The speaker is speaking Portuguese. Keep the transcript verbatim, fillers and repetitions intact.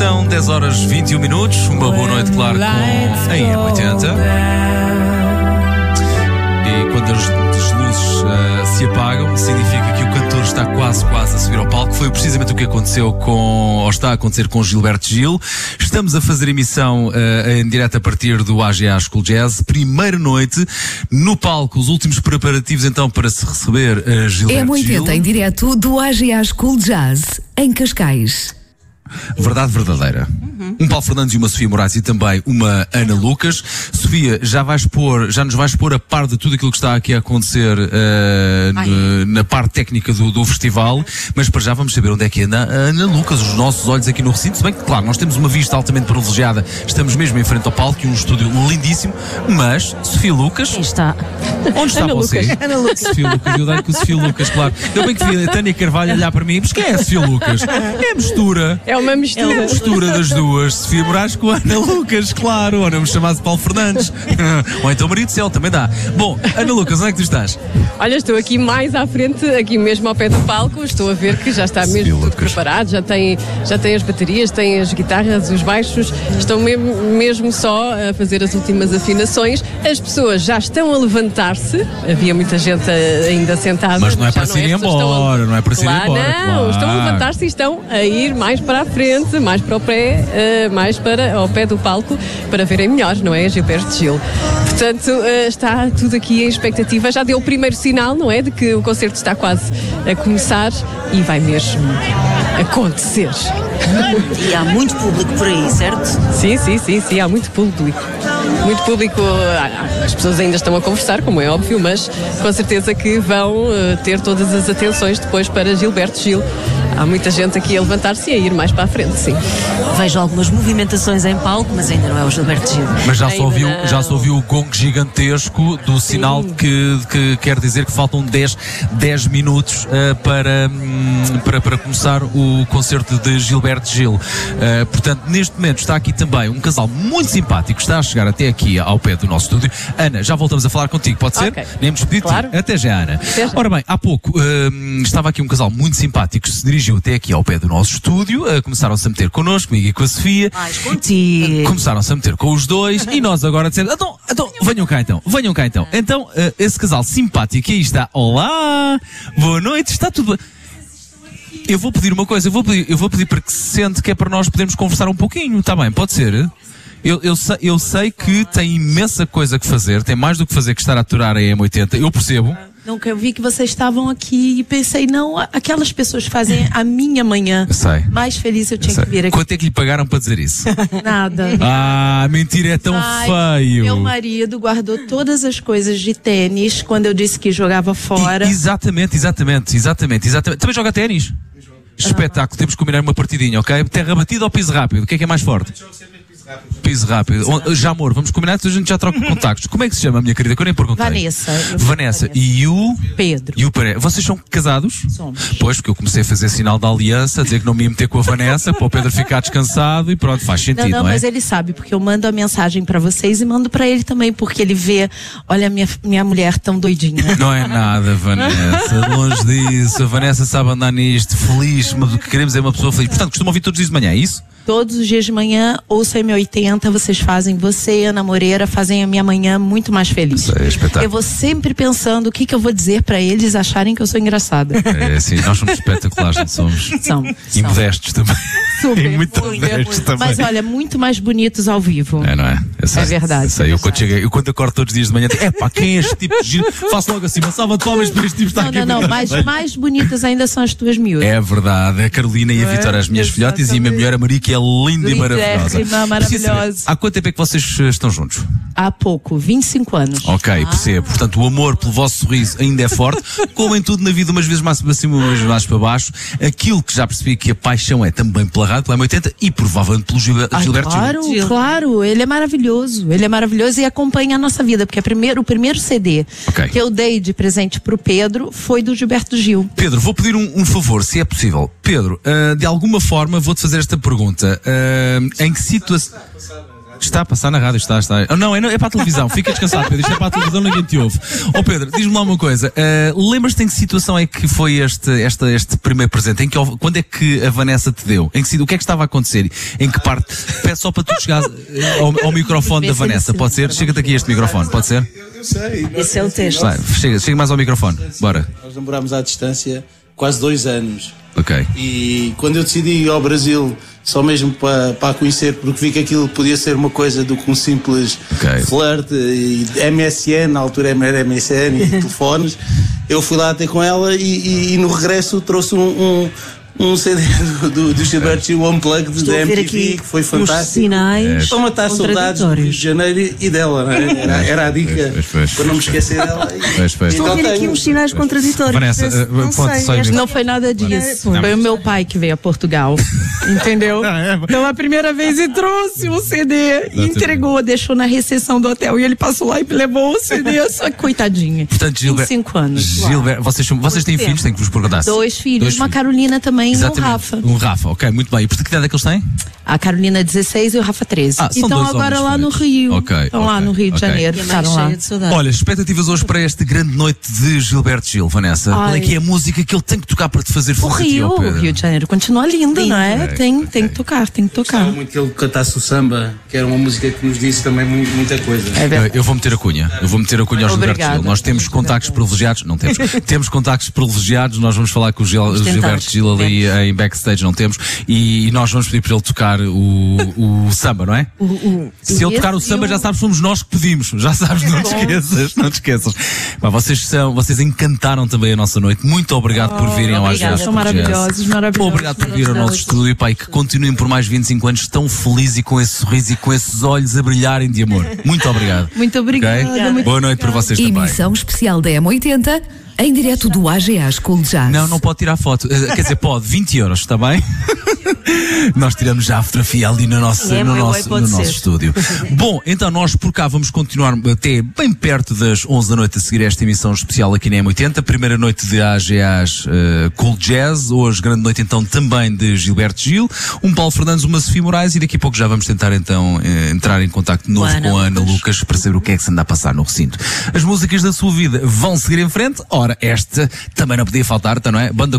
São dez horas e vinte e um minutos. Uma boa noite, claro, com a E M oitenta. E quando as, as luzes uh, se apagam, significa que o cantor está quase, quase a subir ao palco. Foi precisamente o que aconteceu com, ou está a acontecer com Gilberto Gil. Estamos a fazer emissão uh, em direto a partir do A G A School Jazz. Primeira noite no palco, os últimos preparativos então para se receber uh, Gilberto Gil. E M oitenta em direto do A G A School Jazz, em Cascais. Verdade verdadeira. Uhum. Um Paulo Fernandes e uma Sofia Moraes e também uma Ana Lucas. Sofia, já vais pôr, já nos vais pôr a par de tudo aquilo que está aqui a acontecer uh, no, na parte técnica do, do festival, mas para já vamos saber onde é que anda a Ana Lucas, os nossos olhos aqui no recinto. Se bem que, claro, nós temos uma vista altamente privilegiada, estamos mesmo em frente ao palco e um estúdio lindíssimo, mas Sofia Lucas... Quem está? Onde está Ana você? Lucas. Ana Lucas. Sofia Lucas, eu dei com Sofia Lucas, claro. Eu bem que vi a Tânia Carvalho olhar para mim, mas quem é a Sofia Lucas? É a mistura. É uma mistura. É a mistura das duas. Sofia Moraes com a Ana Lucas, claro. Ou não me chamasse Paulo Fernandes. Ou então Maria do Céu, também dá. Bom, Ana Lucas, onde é que tu estás? Olha, estou aqui mais à frente, aqui mesmo ao pé do palco. Estou a ver que já está Sofia mesmo tudo Lucas. preparado. Já tem, já tem as baterias, tem as guitarras, os baixos. Estão mesmo, mesmo só a fazer as últimas afinações. As pessoas já estão a levantar-se. Havia muita gente ainda sentada. Mas não é para já se ir as pessoas estão embora, não é para se ir Claro, embora, Não, claro. estão a levantar-se e estão a ir mais para a frente, mais para o pé, eh, mais para ao pé do palco, para verem melhor, não é? Gilberto Gil. Portanto, eh, está tudo aqui em expectativa. Já deu o primeiro sinal, não é? De que o concerto está quase a começar e vai mesmo acontecer. E há muito público por aí, certo? Sim, sim, sim, sim, há muito público. Muito público, as pessoas ainda estão a conversar, como é óbvio, mas com certeza que vão uh, ter todas as atenções depois para Gilberto Gil. Há muita gente aqui a levantar-se e a ir mais para a frente, sim. Vejo algumas movimentações em palco, mas ainda não é o Gilberto Gil. Mas já se Ainda ouviu, não. já se ouviu o gong gigantesco do sinal que, que quer dizer que faltam dez, dez minutos uh, para, hum, para, para começar o concerto de Gilberto Gil. Uh, portanto, neste momento está aqui também um casal muito simpático, está a chegar até aqui ao pé do nosso estúdio. Ana, já voltamos a falar contigo, pode ser? Ok. Nem me despedi. Claro. Até já, Ana. Até já. Ora bem, há pouco uh, estava aqui um casal muito simpático que se dirigiu até aqui ao pé do nosso estúdio, uh, começaram-se a meter connosco, comigo e com a Sofia. Mais contigo. Começaram-se a meter com os dois e nós agora dissemos, então, então, venham cá então, venham cá então. Então, uh, esse casal simpático aí está, olá, boa noite, está tudo bem. Eu vou pedir uma coisa, eu vou pedir, eu vou pedir para que se sente, que é para nós podermos conversar um pouquinho, está bem, pode ser? Eu, eu, sei, eu sei que tem imensa coisa que fazer, tem mais do que fazer que estar a aturar a E M oitenta, eu percebo. Nunca eu vi que vocês estavam aqui e pensei, não, aquelas pessoas fazem a minha manhã Eu sei. mais feliz, eu tinha Sei. que vir aqui. Quanto é que lhe pagaram para dizer isso? Nada. Ah, mentira, é tão Ai, feio. Meu marido guardou todas as coisas de tênis quando eu disse que jogava fora. I, exatamente, exatamente, exatamente, exatamente. Também joga ténis? Espetáculo, temos que combinar uma partidinha, ok? Terra batida ou piso rápido? O que é que é mais forte? Piso rápido. O- Já, amor, vamos combinar que a gente já troca contactos. Como é que se chama, minha querida? Que eu nem perguntei. Vanessa. Vanessa. E o... Pedro. E o Pere... Vocês são casados? Somos. Pois, porque eu comecei a fazer sinal da aliança, a dizer que não me ia meter com a Vanessa, para o Pedro ficar descansado e pronto, faz sentido, Não, não, não, é? mas ele sabe, porque eu mando a mensagem pra vocês e mando pra ele também, porque ele vê, olha, minha, minha mulher tão doidinha. Não é nada, Vanessa. Longe disso. A Vanessa sabe andar nisto, feliz, mas o que queremos é uma pessoa feliz. Portanto, costumam ouvir todos os dias de manhã, é isso? Todos os dias de manhã, ouço M oitenta, vocês fazem, você e Ana Moreira fazem a minha manhã muito mais feliz. Isso é espetáculo. Eu vou sempre pensando o que, que eu vou dizer pra eles acharem que eu sou engraçada. É assim, nós somos espetaculares, não somos? São. E são. modestos também. Super. E muito Muito, modestos muito. também. Mas olha, muito mais bonitos ao vivo. É, não é? Eu sei, É verdade, eu sei. é Eu, quando verdade. cheguei, eu quando acordo todos os dias de manhã, digo, epá, quem é este tipo de giro? Faço logo assim, uma salva de palmas para este tipo estar Não, aqui. não, não, a ver. mas mais bonitas ainda são as tuas miúdas. É verdade, a Carolina e a Não é? Vitória, as minhas filhotes, e a minha Exatamente. mulher, a Maria, que é linda e maravilhosa. Lindérrima, Preciso saber, maravilhosa. há quanto tempo é que vocês eh, estão juntos? Há pouco, vinte e cinco anos. Ok, percebo. Portanto, o amor pelo vosso sorriso ainda é forte, como em tudo na vida, umas vezes mais para cima, umas vezes mais para baixo. Aquilo que já percebi que a paixão é também pela rádio, pela M oitenta e provavelmente pelo Gil- Ai, Gilberto claro, Gil. claro, ele é maravilhoso, ele é maravilhoso e acompanha a nossa vida, porque a primeiro, o primeiro C D Ok. que eu dei de presente pro Pedro foi do Gilberto Gil. Pedro, vou pedir um, um favor, se é possível. Pedro, ah, de alguma forma vou-te fazer esta pergunta. Ah, em que situação... Está a passar na rádio, está, está. Oh, não, é, é para a televisão, fica descansado, Pedro. Isto é para a televisão, ninguém te ouve. Ó oh, Pedro, diz-me lá uma coisa. Uh, Lembras-te em que situação é que foi este, este, este primeiro presente? Em que, quando é que a Vanessa te deu? Em que, o que é que estava a acontecer? Em que parte? Peço só para tu chegares ao, ao microfone da Vanessa, pode ser? Chega-te aqui este microfone, pode ser? Eu sei. Esse é o texto. Vai, chega, chega mais ao microfone, bora. Nós namorámos à distância quase dois anos. Ok. E quando eu decidi ir ao Brasil, só mesmo para, para a conhecer, porque vi que aquilo podia ser uma coisa do que um simples okay. flerte e M S N, na altura era M S N e telefones, eu fui lá ter com ela e, e, e no regresso trouxe um, um, um C D do, do, do Gilberto Gil Unplugged da M T V, que foi fantástico. Sinais para matar saudades do Rio de Janeiro e dela, não é? Era, era a dica pois, pois, para não me esquecer dela. Pois, pois. Estou a ver aqui uns sinais contraditórios. Vanessa, uh, Não, pode sei, só ir. não foi nada disso. Não. Foi o meu pai que veio a Portugal. Entendeu? Então a primeira vez ele trouxe o C D e entregou, deixou na recepção do hotel. E ele passou lá e levou o C D, só que coitadinha. Portanto, Gilberto. cinco anos. Gilberto, vocês, vocês têm filhos? Tenho que vos perguntar. Dois filhos, Dois uma filhos. Carolina também Exatamente. e um Rafa. Um Rafa, ok, muito bem. E portanto, que idade é que eles têm? A Carolina dezesseis e o Rafa treze. Ah, são então dois agora homens lá no felizes. Rio. Ok, Estão ok, lá no Rio de ok. Janeiro. E a mãe Ficaram lá. cheia de saudade. Olha, expectativas hoje para esta grande noite de Gilberto Gil, Vanessa. Qual é Ai. que é a música que ele tem que tocar para te fazer O feliz a ti, Rio, ó o Pedro? Rio de Janeiro continua lindo, não é? Ok, Tem, ok. tem que tocar, tem que tocar. Gostava muito que ele cantasse o samba, que era uma música que nos disse também muito, muita coisa. É verdade. Eu, eu vou meter a cunha. Eu vou meter a cunha ao Gilberto Obrigada. Gil. Nós temos contactos privilegiados. Não temos. Temos contactos privilegiados. Nós vamos falar com o, Gil, o tentar. Gilberto Gil ali em backstage. Não temos. E, e nós vamos pedir para ele tocar o, o samba, não é? O, o, Se ele tocar o esse samba, e já sabes, fomos nós que pedimos. Já sabes, não te esqueças. Não te esqueças. Pá, vocês, são, vocês encantaram também a nossa noite. Muito obrigado por virem ao obrigada. Às São maravilhosos, maravilhosos. Obrigado por vir ao nosso estúdio, pá, e que continuem por mais vinte e cinco anos tão felizes e com esse sorriso e com esses olhos a brilharem de amor. Muito obrigado. Muito obrigada. Ok? Muito Boa noite para vocês também. Emissão especial da M oitenta, em direto do A G A School Jazz. Não, não pode tirar foto. Eh, Quer dizer, pode, vinte euros, está bem? Nós tiramos já a fotografia ali no nosso, É, no é, nosso, pode no nosso ser. estúdio. Bom, então nós por cá vamos continuar até bem perto das onze da noite a seguir esta emissão especial aqui na M oitenta. Primeira noite de A G As uh, Cool Jazz. Hoje, grande noite então também de Gilberto Gil. Um Paulo Fernandes, uma Sofia Moraes e daqui a pouco já vamos tentar então eh, entrar em contacto de novo Com a Ana com a Ana Lucas. Lucas para saber o que é que se anda a passar no recinto. As músicas da sua vida vão seguir em frente. Ora, esta também não podia faltar, tá, não é? Banda